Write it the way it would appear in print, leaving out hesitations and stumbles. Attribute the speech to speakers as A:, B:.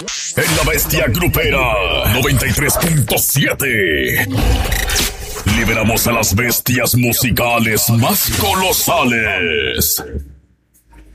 A: En la bestia grupera 93.7. Liberamos a las bestias musicales más colosales.